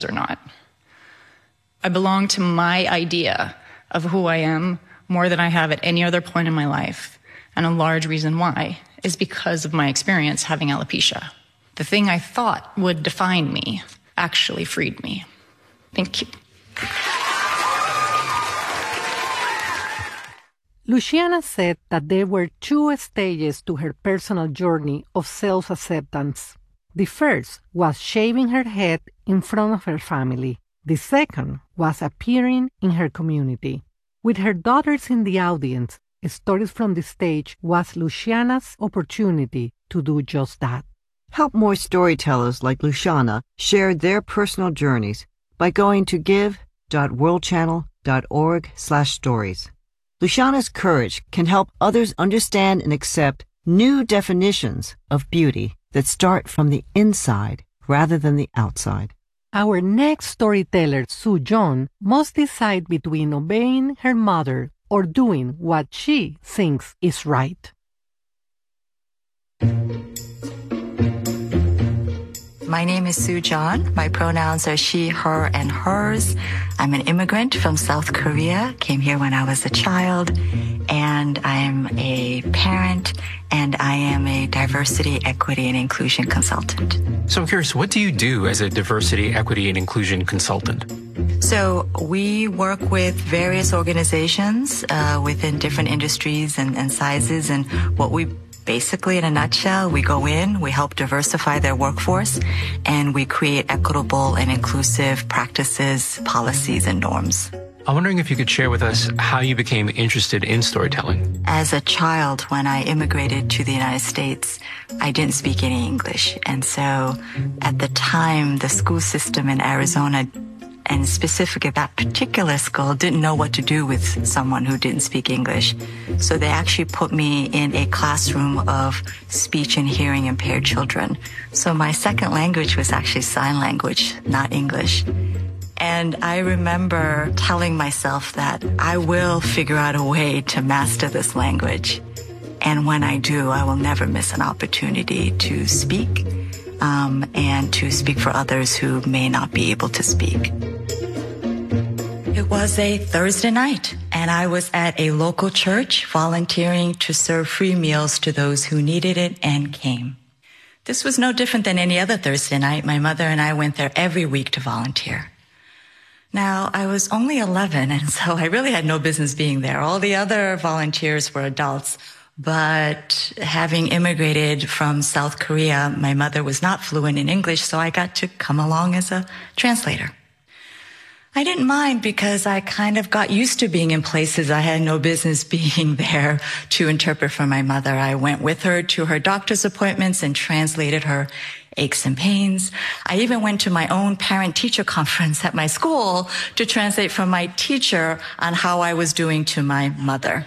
or not. I belong to my idea of who I am more than I have at any other point in my life. And a large reason why is because of my experience having alopecia. The thing I thought would define me actually freed me. Thank you. Luciana said that there were two stages to her personal journey of self-acceptance. The first was shaving her head in front of her family. The second was appearing in her community. With her daughters in the audience, Stories from the Stage was Luciana's opportunity to do just that. Help more storytellers like Luciana share their personal journeys by going to give.worldchannel.org/stories. Luciana's courage can help others understand and accept new definitions of beauty that start from the inside rather than the outside. Our next storyteller, Sue John, must decide between obeying her mother or doing what she thinks is right. My name is Sue John. My pronouns are she, her, and hers. I'm an immigrant from South Korea, came here when I was a child, and I'm a parent, and I am a diversity, equity, and inclusion consultant. So I'm curious, what do you do as a diversity, equity, and inclusion consultant? So we work with various organizations within different industries and sizes, and what we basically, in a nutshell, we go in, we help diversify their workforce, and we create equitable and inclusive practices, policies, and norms. I'm wondering if you could share with us how you became interested in storytelling. As a child, when I immigrated to the United States, I didn't speak any English. And so at the time, the school system in Arizona, and specifically that particular school, didn't know what to do with someone who didn't speak English. So they actually put me in a classroom of speech and hearing impaired children. So my second language was actually sign language, not English. And I remember telling myself that I will figure out a way to master this language. And when I do, I will never miss an opportunity to speak, and to speak for others who may not be able to speak. It was a Thursday night, and I was at a local church volunteering to serve free meals to those who needed it and came. This was no different than any other Thursday night. My mother and I went there every week to volunteer. Now, I was only 11, and so I really had no business being there. All the other volunteers were adults. But having immigrated from South Korea, my mother was not fluent in English, so I got to come along as a translator. I didn't mind because I kind of got used to being in places I had no business being there to interpret for my mother. I went with her to her doctor's appointments and translated her aches and pains. I even went to my own parent-teacher conference at my school to translate from my teacher on how I was doing to my mother.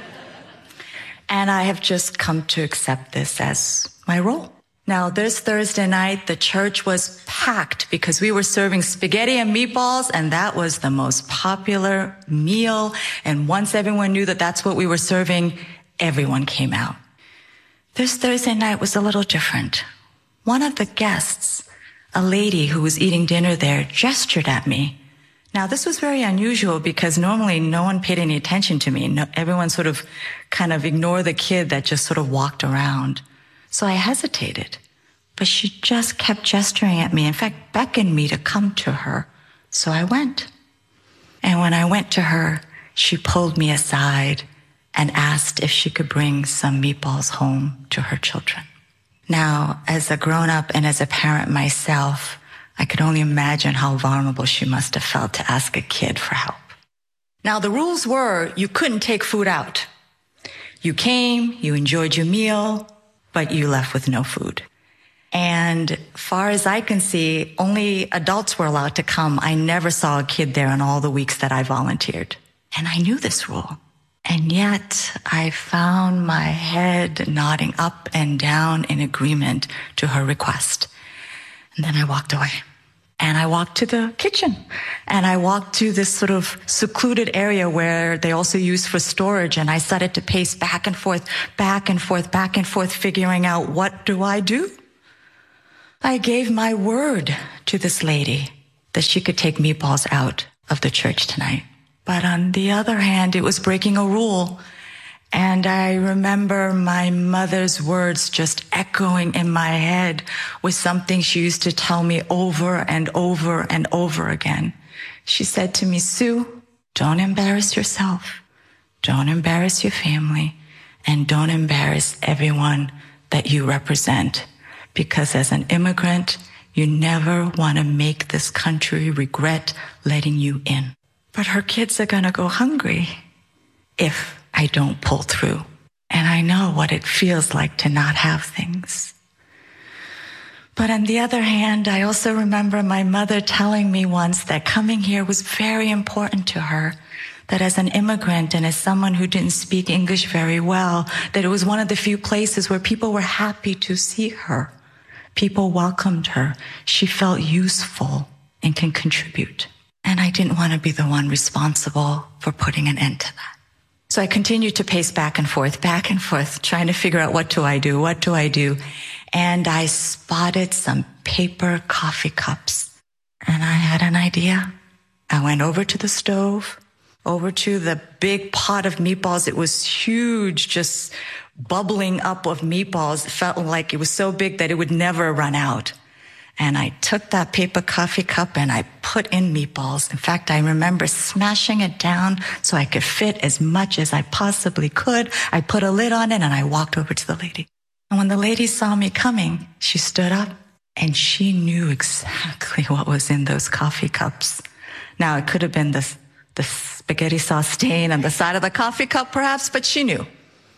And I have just come to accept this as my role. Now, this Thursday night, the church was packed because we were serving spaghetti and meatballs, and that was the most popular meal. And once everyone knew that that's what we were serving, everyone came out. This Thursday night was a little different. One of the guests, a lady who was eating dinner there, gestured at me. Now, this was very unusual because normally no one paid any attention to me. Everyone sort of kind of ignored the kid that just sort of walked around. So I hesitated, but she just kept gesturing at me. In fact, beckoned me to come to her. So I went. And when I went to her, she pulled me aside and asked if she could bring some meatballs home to her children. Now, as a grown-up and as a parent myself, I could only imagine how vulnerable she must have felt to ask a kid for help. Now, the rules were you couldn't take food out. You came, you enjoyed your meal, but you left with no food. And far as I can see, only adults were allowed to come. I never saw a kid there in all the weeks that I volunteered. And I knew this rule. And yet I found my head nodding up and down in agreement to her request. And then I walked away. And I walked to the kitchen. And I walked to this sort of secluded area where they also use for storage. And I started to pace back and forth, back and forth, back and forth, figuring out, what do I do? I gave my word to this lady that she could take meatballs out of the church tonight. But on the other hand, it was breaking a rule. And I remember my mother's words just echoing in my head with something she used to tell me over and over and over again. She said to me, Sue, don't embarrass yourself. Don't embarrass your family. And don't embarrass everyone that you represent. Because as an immigrant, you never want to make this country regret letting you in. But her kids are going to go hungry if I don't pull through. And I know what it feels like to not have things. But on the other hand, I also remember my mother telling me once that coming here was very important to her, that as an immigrant and as someone who didn't speak English very well, that it was one of the few places where people were happy to see her. People welcomed her. She felt useful and can contribute. And I didn't want to be the one responsible for putting an end to that. So I continued to pace back and forth, trying to figure out what do I do? And I spotted some paper coffee cups. And I had an idea. I went over to the stove, over to the big pot of meatballs. It was huge, just bubbling up of meatballs. It felt like it was so big that it would never run out. And I took that paper coffee cup and I put in meatballs. In fact, I remember smashing it down so I could fit as much as I possibly could. I put a lid on it and I walked over to the lady. And when the lady saw me coming, she stood up and she knew exactly what was in those coffee cups. Now, it could have been the spaghetti sauce stain on the side of the coffee cup, perhaps, but she knew.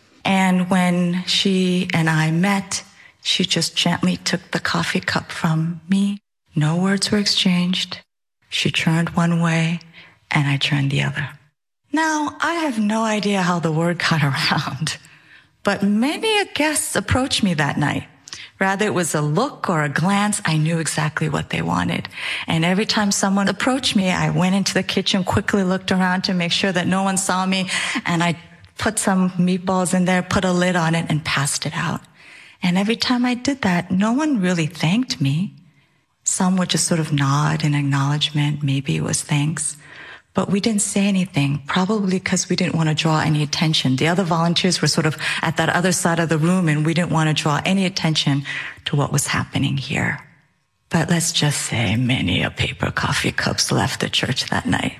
And when she and I met, she just gently took the coffee cup from me. No words were exchanged. She turned one way, and I turned the other. Now, I have no idea how the word got around, but many guests approached me that night. Rather it was a look or a glance, I knew exactly what they wanted. And every time someone approached me, I went into the kitchen, quickly looked around to make sure that no one saw me, and I put some meatballs in there, put a lid on it, and passed it out. And every time I did that, no one really thanked me. Some would just sort of nod in acknowledgement. Maybe it was thanks. But we didn't say anything, probably because we didn't want to draw any attention. The other volunteers were sort of at that other side of the room, and we didn't want to draw any attention to what was happening here. But let's just say many a paper coffee cups left the church that night.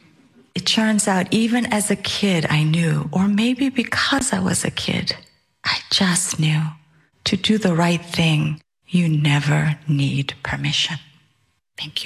It turns out, even as a kid, I knew, or maybe because I was a kid, I just knew. To do the right thing, you never need permission. Thank you.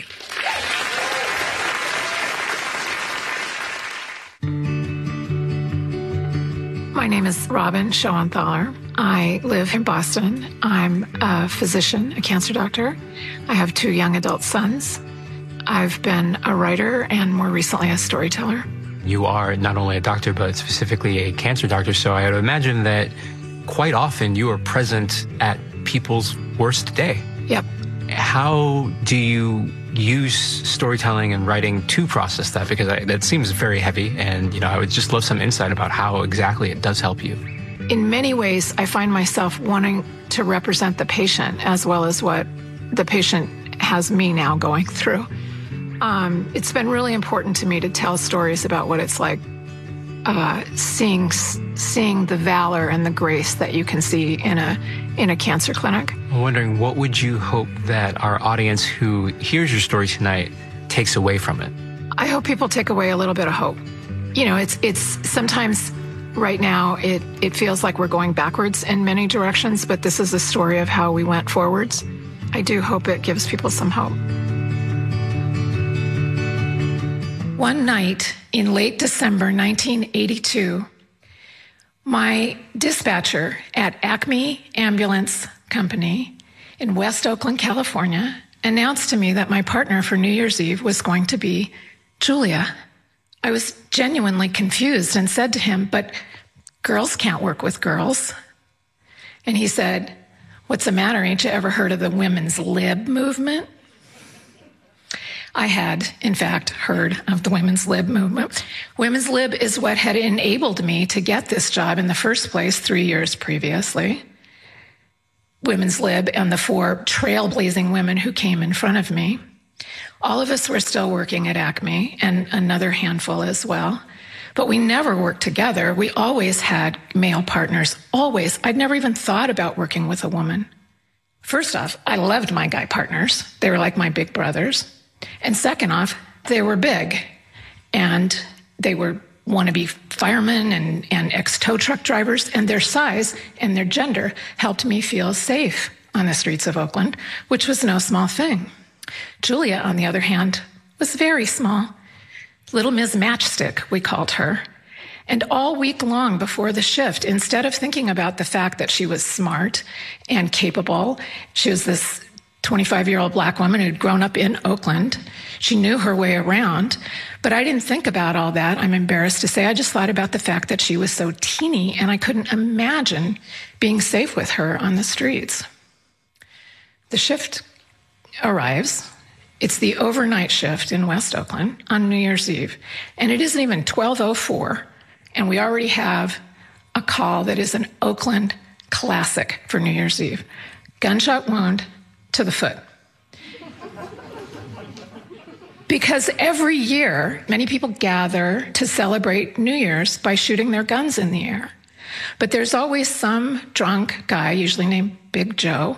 My name is Robin Schoenthaler. I live in Boston. I'm a physician, a cancer doctor. I have 2 young adult sons. I've been a writer and more recently a storyteller. You are not only a doctor, but specifically a cancer doctor, so I would imagine that quite often you are present at people's worst day. Yep. How do you use storytelling and writing to process that? Because that seems very heavy, and I would just love some insight about how exactly it does help you. In many ways, I find myself wanting to represent the patient as well as what the patient has me now going through. It's been really important to me to tell stories about what it's like seeing the valor and the grace that you can see in a cancer clinic. I'm wondering, what would you hope that our audience who hears your story tonight takes away from it? I hope people take away a little bit of hope. It's sometimes right now it feels like we're going backwards in many directions, but this is a story of how we went forwards. I do hope it gives people some hope. One night in late December 1982, my dispatcher at Acme Ambulance Company in West Oakland, California, announced to me that my partner for New Year's Eve was going to be Julia. I was genuinely confused and said to him, "But girls can't work with girls." And he said, "What's the matter? Ain't you ever heard of the women's lib movement?" I had, in fact, heard of the women's lib movement. Women's lib is what had enabled me to get this job in the first place 3 years previously. Women's lib and the 4 trailblazing women who came in front of me. All of us were still working at Acme, and another handful as well. But we never worked together. We always had male partners, always. I'd never even thought about working with a woman. First off, I loved my guy partners. They were like my big brothers. And second off, they were big. And they were wannabe firemen and ex-tow truck drivers. And their size and their gender helped me feel safe on the streets of Oakland, which was no small thing. Julia, on the other hand, was very small. Little Ms. Matchstick, we called her. And all week long before the shift, instead of thinking about the fact that she was smart and capable, she was this 25-year-old black woman who'd grown up in Oakland. She knew her way around. But I didn't think about all that, I'm embarrassed to say. I just thought about the fact that she was so teeny, and I couldn't imagine being safe with her on the streets. The shift arrives. It's the overnight shift in West Oakland on New Year's Eve. And it isn't even 12:04, and we already have a call that is an Oakland classic for New Year's Eve. Gunshot wound to the foot. Because every year, many people gather to celebrate New Year's by shooting their guns in the air. But there's always some drunk guy, usually named Big Joe,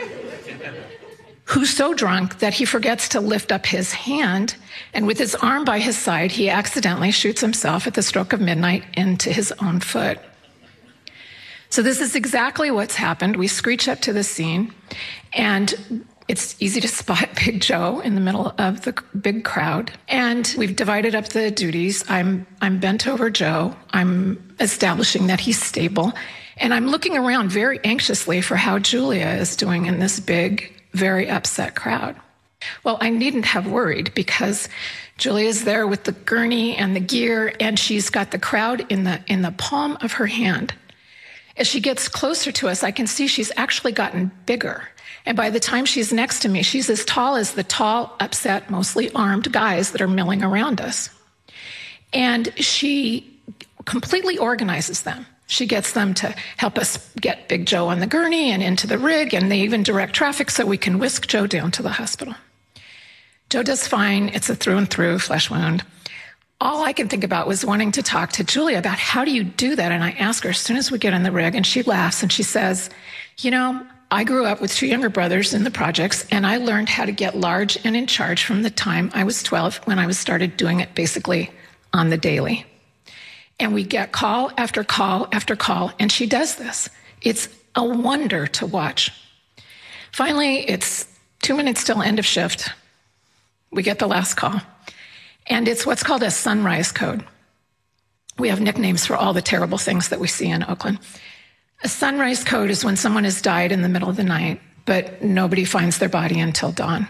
who's so drunk that he forgets to lift up his hand, and with his arm by his side, he accidentally shoots himself at the stroke of midnight into his own foot. So this is exactly what's happened. We screech up to the scene, and it's easy to spot Big Joe in the middle of the big crowd. And we've divided up the duties. I'm bent over Joe. I'm establishing that he's stable. And I'm looking around very anxiously for how Julia is doing in this big, very upset crowd. Well, I needn't have worried, because Julia's there with the gurney and the gear, and she's got the crowd in the palm of her hand. As she gets closer to us, I can see she's actually gotten bigger. And by the time she's next to me, she's as tall as the tall, upset, mostly armed guys that are milling around us. And she completely organizes them. She gets them to help us get Big Joe on the gurney and into the rig, and they even direct traffic so we can whisk Joe down to the hospital. Joe does fine. It's a through-and-through flesh wound. All I can think about was wanting to talk to Julia about how do you do that? And I ask her as soon as we get in the rig, and she laughs and she says, you know, I grew up with two younger brothers in the projects, and I learned how to get large and in charge from the time I was 12, when I started doing it basically on the daily. And we get call after call after call, and she does this. It's a wonder to watch. Finally, it's 2 minutes till end of shift. We get the last call. And it's what's called a sunrise code. We have nicknames for all the terrible things that we see in Oakland. A sunrise code is when someone has died in the middle of the night, but nobody finds their body until dawn.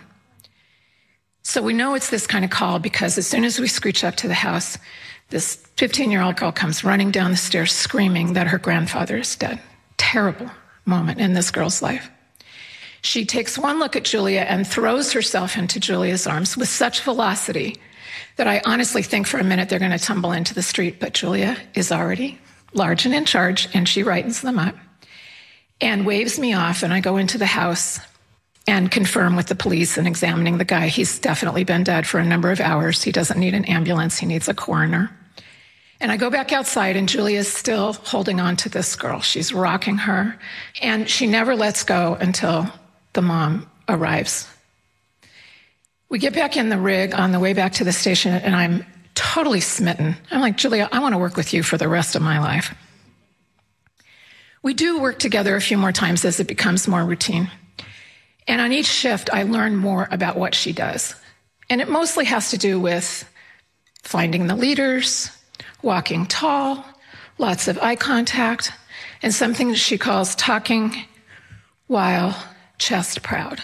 So we know it's this kind of call because as soon as we screech up to the house, this 15-year-old girl comes running down the stairs screaming that her grandfather is dead. Terrible moment in this girl's life. She takes one look at Julia and throws herself into Julia's arms with such velocity that I honestly think for a minute they're going to tumble into the street, but Julia is already large and in charge, and she rightens them up and waves me off, and I go into the house and confirm with the police and examining the guy. He's definitely been dead for a number of hours. He doesn't need an ambulance. He needs a coroner. And I go back outside, and Julia's still holding on to this girl. She's rocking her, and she never lets go until the mom arrives. We get back in the rig on the way back to the station, and I'm totally smitten. I'm like, Julia, I want to work with you for the rest of my life. We do work together a few more times as it becomes more routine. And on each shift, I learn more about what she does. And it mostly has to do with finding the leaders, walking tall, lots of eye contact, and something that she calls talking while chest proud.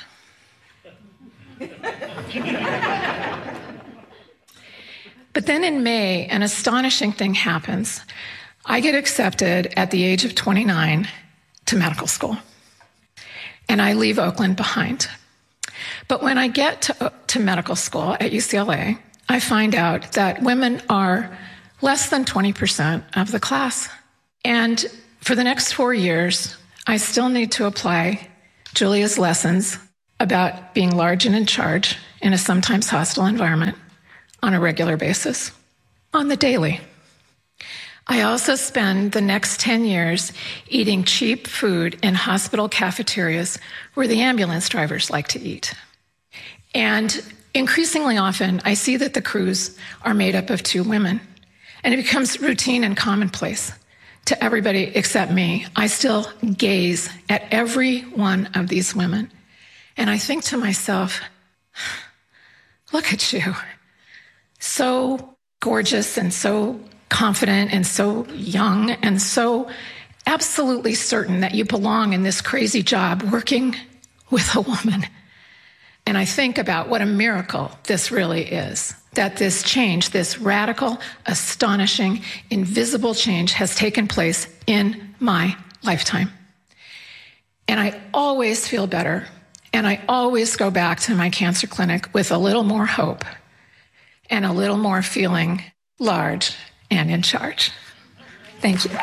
But then in May, an astonishing thing happens. I get accepted at the age of 29 to medical school, and I leave Oakland behind. But when I get to medical school at UCLA, I find out that women are less than 20% of the class. And for the next 4 years, I still need to apply Julia's lessons about being large and in charge in a sometimes hostile environment on a regular basis, on the daily. I also spend the next 10 years eating cheap food in hospital cafeterias where the ambulance drivers like to eat. And increasingly often, I see that the crews are made up of 2 women, and it becomes routine and commonplace to everybody except me. I still gaze at every one of these women, and I think to myself, look at you. So gorgeous and so confident and so young and so absolutely certain that you belong in this crazy job working with a woman. And I think about what a miracle this really is, that this change, this radical, astonishing, invisible change has taken place in my lifetime. And I always feel better, and I always go back to my cancer clinic with a little more hope and a little more feeling large and in charge. Thank you.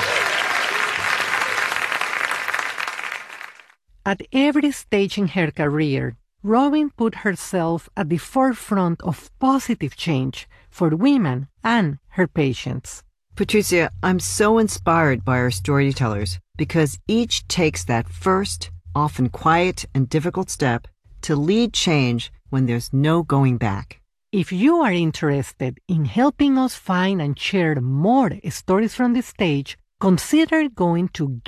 At every stage in her career, Robin put herself at the forefront of positive change for women and her patients. Patricia, I'm so inspired by our storytellers because each takes that first, often quiet and difficult step to lead change when there's no going back. If you are interested in helping us find and share more stories from the stage, consider going to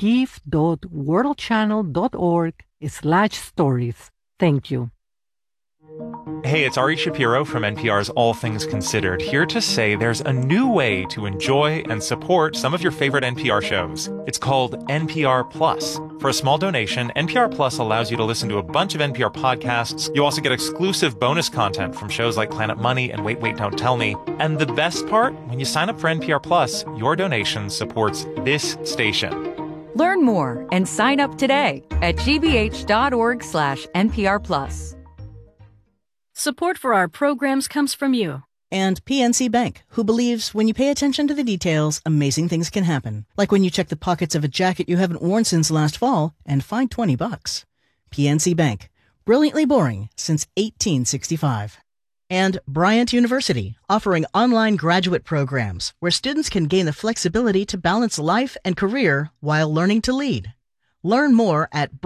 give.worldchannel.org/stories. Thank you. Hey, it's Ari Shapiro from NPR's All Things Considered, here to say there's a new way to enjoy and support some of your favorite NPR shows. It's called NPR Plus. For a small donation, NPR Plus allows you to listen to a bunch of NPR podcasts. You also get exclusive bonus content from shows like Planet Money and Wait, Wait, Don't Tell Me. And the best part, when you sign up for NPR Plus, your donation supports this station. Learn more and sign up today at gbh.org/NPR Plus. Support for our programs comes from you. And PNC Bank, who believes when you pay attention to the details, amazing things can happen. Like when you check the pockets of a jacket you haven't worn since last fall and find $20. PNC Bank, brilliantly boring since 1865. And Bryant University, offering online graduate programs where students can gain the flexibility to balance life and career while learning to lead. Learn more at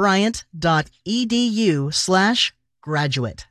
bryant.edu/graduate.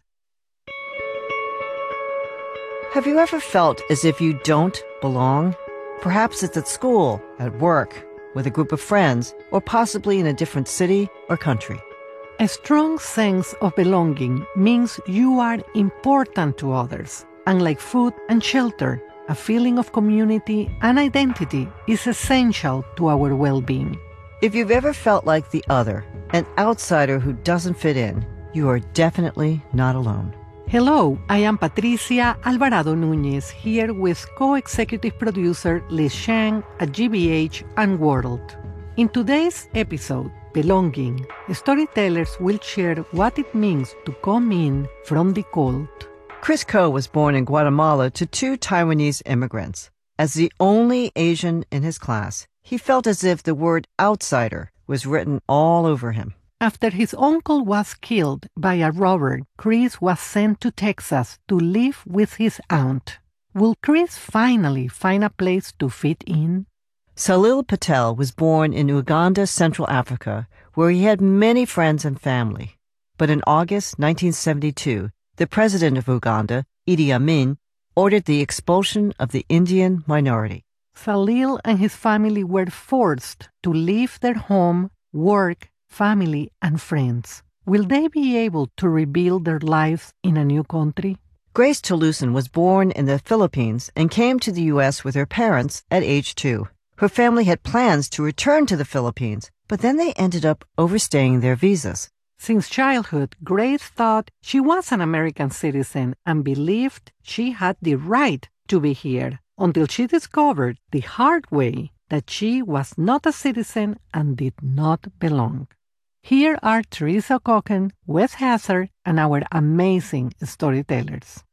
Have you ever felt as if you don't belong? Perhaps it's at school, at work, with a group of friends, or possibly in a different city or country. A strong sense of belonging means you are important to others. And like food and shelter, a feeling of community and identity is essential to our well-being. If you've ever felt like the other, an outsider who doesn't fit in, you are definitely not alone. Hello, I am Patricia Alvarado Núñez, here with co-executive producer Liz Shang at GBH and World. In today's episode, Belonging, storytellers will share what it means to come in from the cold. Chris Ko was born in Guatemala to 2 Taiwanese immigrants. As the only Asian in his class, he felt as if the word outsider was written all over him. After his uncle was killed by a robber, Chris was sent to Texas to live with his aunt. Will Chris finally find a place to fit in? Salil Patel was born in Uganda, Central Africa, where he had many friends and family. But in August 1972, the president of Uganda, Idi Amin, ordered the expulsion of the Indian minority. Salil and his family were forced to leave their home, work, family, and friends. Will they be able to rebuild their lives in a new country? Grace Toluson was born in the Philippines and came to the U.S. with her parents at age 2. Her family had plans to return to the Philippines, but then they ended up overstaying their visas. Since childhood, Grace thought she was an American citizen and believed she had the right to be here, until she discovered the hard way that she was not a citizen and did not belong. Here are Teresa Cocken, Wes Hazard, and our amazing storytellers.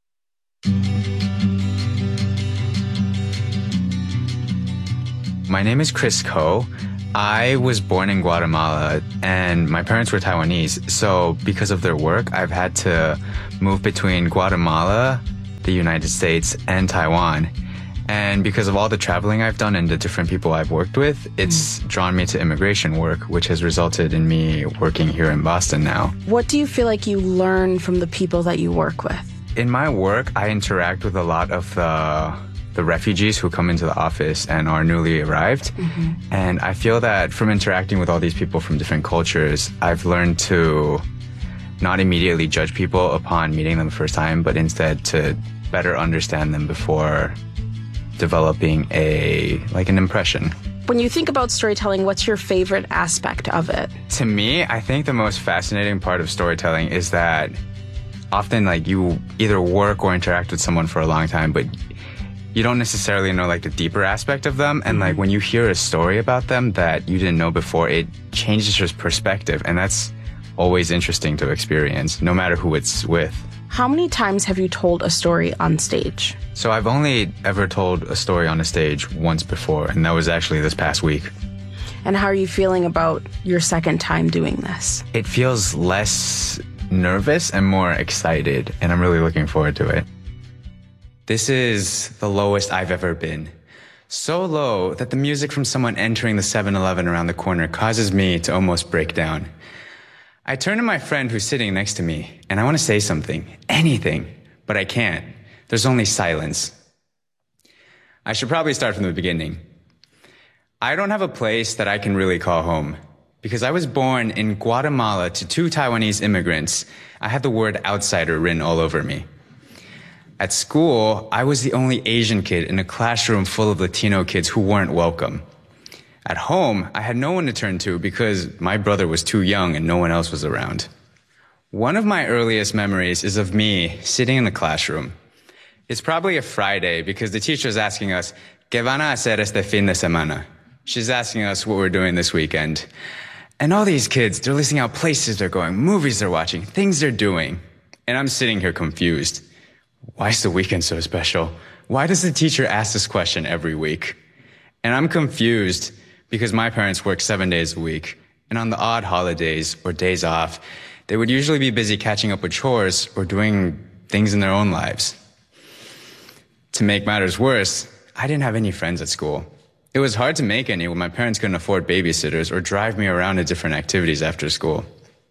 My name is Chris Ko. I was born in Guatemala and my parents were Taiwanese. So because of their work, I've had to move between Guatemala, the United States, and Taiwan. And because of all the traveling I've done and the different people I've worked with, it's drawn me to immigration work, which has resulted in me working here in Boston now. What do you feel like you learn from the people that you work with? In my work, I interact with a lot of the refugees who come into the office and are newly arrived. And I feel that from interacting with all these people from different cultures, I've learned to not immediately judge people upon meeting them the first time, but instead to better understand them before developing an impression. When you think about storytelling, what's your favorite aspect of it? To me, I think the most fascinating part of storytelling is that often you either work or interact with someone for a long time, but you don't necessarily know the deeper aspect of them. And when you hear a story about them that you didn't know before, it changes your perspective. And that's always interesting to experience, no matter who it's with. How many times have you told a story on stage? So I've only ever told a story on a stage once before, and that was actually this past week. And how are you feeling about your second time doing this? It feels less nervous and more excited, and I'm really looking forward to it. This is the lowest I've ever been. So low that the music from someone entering the 7-Eleven around the corner causes me to almost break down. I turn to my friend who's sitting next to me, and I want to say something, anything, but I can't. There's only silence. I should probably start from the beginning. I don't have a place that I can really call home. Because I was born in Guatemala to 2 Taiwanese immigrants, I had the word outsider written all over me. At school, I was the only Asian kid in a classroom full of Latino kids who weren't welcome. At home, I had no one to turn to because my brother was too young and no one else was around. One of my earliest memories is of me sitting in the classroom. It's probably a Friday because the teacher is asking us, ¿Qué van a hacer este fin de semana? She's asking us what we're doing this weekend. And all these kids, they're listing out places they're going, movies they're watching, things they're doing. And I'm sitting here confused. Why is the weekend so special? Why does the teacher ask this question every week? And I'm confused because my parents work 7 days a week. And on the odd holidays or days off, they would usually be busy catching up with chores or doing things in their own lives. To make matters worse, I didn't have any friends at school. It was hard to make any when my parents couldn't afford babysitters or drive me around to different activities after school.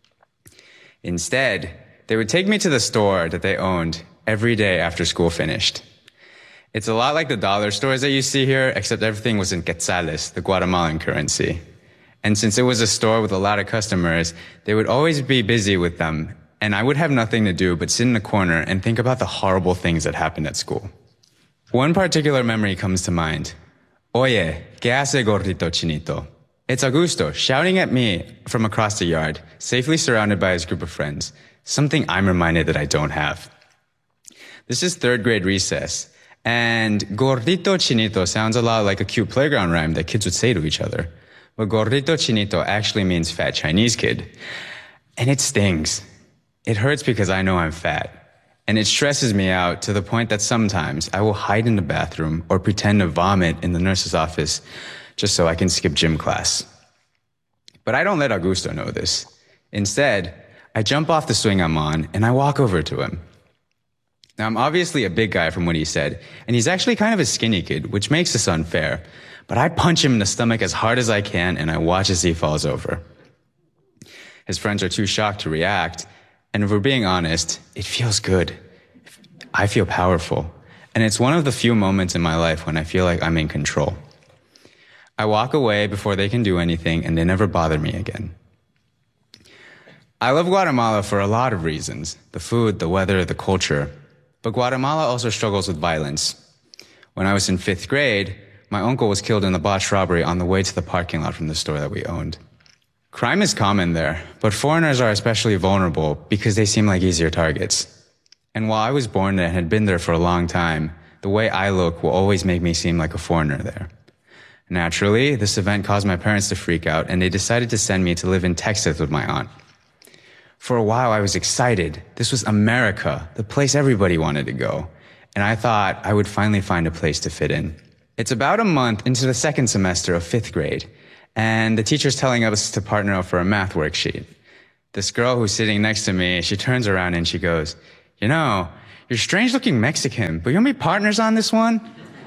Instead, they would take me to the store that they owned every day after school finished. It's a lot like the dollar stores that you see here, except everything was in quetzales, the Guatemalan currency. And since it was a store with a lot of customers, they would always be busy with them, and I would have nothing to do but sit in a corner and think about the horrible things that happened at school. One particular memory comes to mind. Oye, ¿qué hace gordito chinito? It's Augusto shouting at me from across the yard, safely surrounded by his group of friends, something I'm reminded that I don't have. This is 3rd grade recess, and gordito chinito sounds a lot like a cute playground rhyme that kids would say to each other. But gordito chinito actually means fat Chinese kid. And it stings. It hurts because I know I'm fat. And it stresses me out to the point that sometimes I will hide in the bathroom or pretend to vomit in the nurse's office just so I can skip gym class. But I don't let Augusto know this. Instead, I jump off the swing I'm on and I walk over to him. Now, I'm obviously a big guy from what he said, and he's actually kind of a skinny kid, which makes this unfair. But I punch him in the stomach as hard as I can, and I watch as he falls over. His friends are too shocked to react, and if we're being honest, it feels good. I feel powerful, and it's one of the few moments in my life when I feel like I'm in control. I walk away before they can do anything, and they never bother me again. I love Guatemala for a lot of reasons: the food, the weather, the culture. But Guatemala also struggles with violence. When I was in 5th grade, my uncle was killed in a botched robbery on the way to the parking lot from the store that we owned. Crime is common there, but foreigners are especially vulnerable because they seem like easier targets. And while I was born there and had been there for a long time, the way I look will always make me seem like a foreigner there. Naturally, this event caused my parents to freak out, and they decided to send me to live in Texas with my aunt. For a while, I was excited. This was America, the place everybody wanted to go. And I thought I would finally find a place to fit in. It's about a month into the 2nd semester of 5th grade, and the teacher's telling us to partner up for a math worksheet. This girl who's sitting next to me, she turns around and she goes, "You know, you're strange looking Mexican, but you want to be partners on this one?"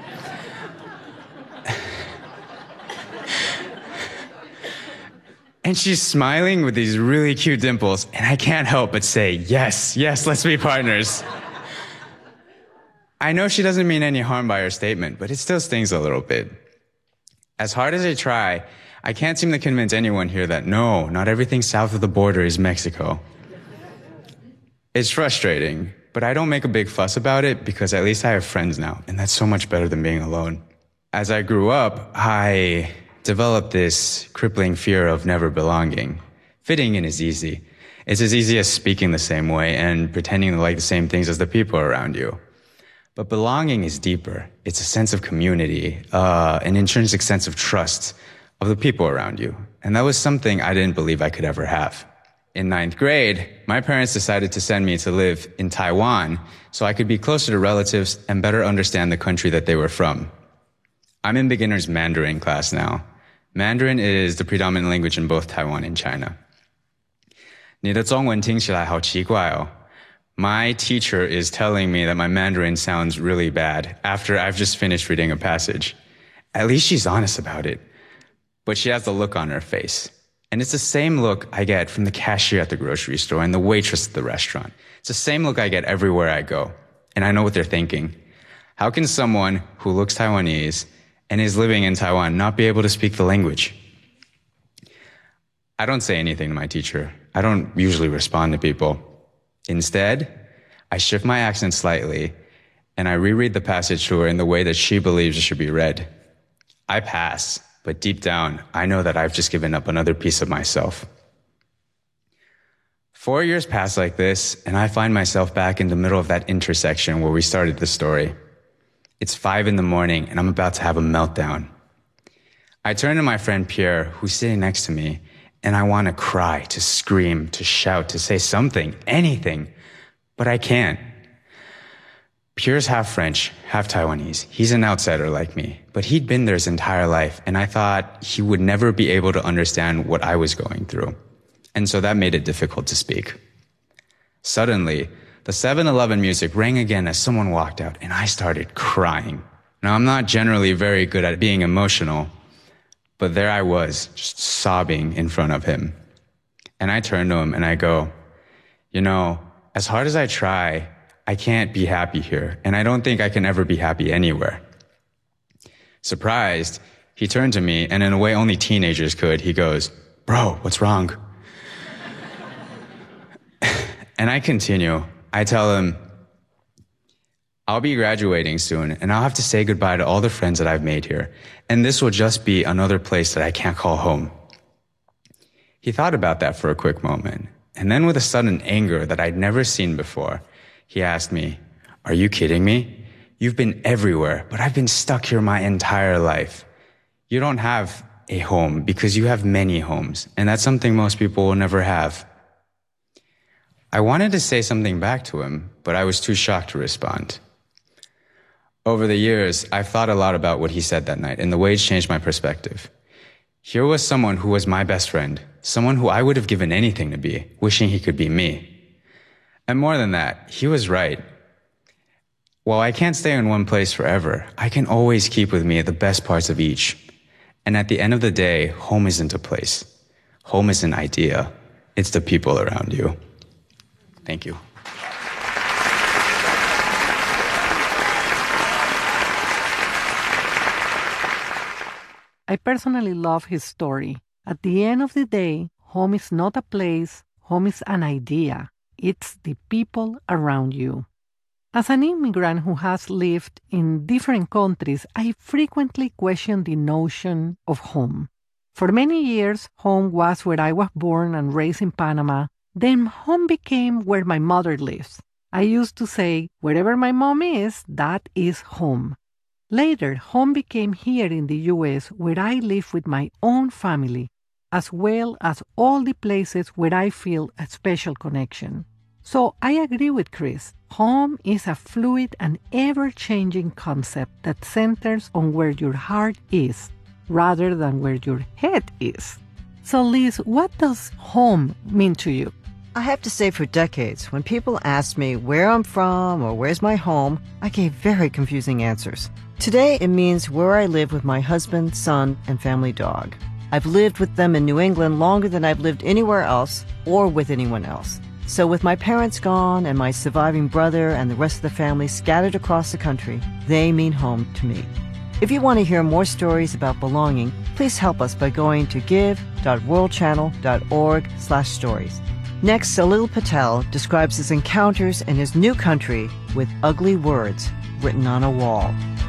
And she's smiling with these really cute dimples, and I can't help but say, yes, let's be partners. I know she doesn't mean any harm by her statement, but it still stings a little bit. As hard as I try, I can't seem to convince anyone here that no, not everything south of the border is Mexico. It's frustrating, but I don't make a big fuss about it because at least I have friends now, and that's so much better than being alone. As I grew up, I developed this crippling fear of never belonging. Fitting in is easy. It's as easy as speaking the same way and pretending to like the same things as the people around you. But belonging is deeper. It's a sense of community, an intrinsic sense of trust of the people around you. And that was something I didn't believe I could ever have. In 9th grade, my parents decided to send me to live in Taiwan so I could be closer to relatives and better understand the country that they were from. I'm in beginner's Mandarin class now. Mandarin is the predominant language in both Taiwan and China. 你的中文听起来好奇怪哦. My teacher is telling me that my Mandarin sounds really bad after I've just finished reading a passage. At least she's honest about it. But she has the look on her face. And it's the same look I get from the cashier at the grocery store and the waitress at the restaurant. It's the same look I get everywhere I go. And I know what they're thinking. How can someone who looks Taiwanese and is living in Taiwan not be able to speak the language? I don't say anything to my teacher. I don't usually respond to people. Instead, I shift my accent slightly and I reread the passage to her in the way that she believes it should be read. I pass, but deep down, I know that I've just given up another piece of myself. 4 years pass like this, and I find myself back in the middle of that intersection where we started the story. It's 5 a.m, and I'm about to have a meltdown. I turn to my friend Pierre, who's sitting next to me, and I want to cry, to scream, to shout, to say something, anything, but I can't. Pierre's half French, half Taiwanese. He's an outsider like me, but he'd been there his entire life, and I thought he would never be able to understand what I was going through. And so that made it difficult to speak. Suddenly, the 7-Eleven music rang again as someone walked out, and I started crying. Now, I'm not generally very good at being emotional, but there I was, just sobbing in front of him. And I turned to him and I go, "You know, as hard as I try, I can't be happy here, and I don't think I can ever be happy anywhere." Surprised, he turned to me, and in a way only teenagers could, he goes, "Bro, what's wrong?" And I continue. I tell him, "I'll be graduating soon, and I'll have to say goodbye to all the friends that I've made here, and this will just be another place that I can't call home." He thought about that for a quick moment, and then with a sudden anger that I'd never seen before, he asked me, "Are you kidding me? You've been everywhere, but I've been stuck here my entire life. You don't have a home because you have many homes, and that's something most people will never have." I wanted to say something back to him, but I was too shocked to respond. Over the years, I've thought a lot about what he said that night, and the way it's changed my perspective. Here was someone who was my best friend, someone who I would have given anything to be, wishing he could be me. And more than that, he was right. While I can't stay in one place forever, I can always keep with me the best parts of each. And at the end of the day, home isn't a place. Home is an idea. It's the people around you. Thank you. I personally love his story. At the end of the day, home is not a place, home is an idea. It's the people around you. As an immigrant who has lived in different countries, I frequently question the notion of home. For many years, home was where I was born and raised in Panama. Then home became where my mother lives. I used to say, wherever my mom is, that is home. Later, home became here in the U.S., where I live with my own family, as well as all the places where I feel a special connection. So I agree with Chris. Home is a fluid and ever-changing concept that centers on where your heart is. rather than where your head is. So, Liz, what does home mean to you? I have to say, for decades, when people asked me where I'm from or where's my home, I gave very confusing answers. Today, it means where I live with my husband, son, and family dog. I've lived with them in New England longer than I've lived anywhere else or with anyone else. So with my parents gone and my surviving brother and the rest of the family scattered across the country, they mean home to me. If you want to hear more stories about belonging, please help us by going to give.worldchannel.org/stories. Next, Salil Patel describes his encounters in his new country with ugly words written on a wall.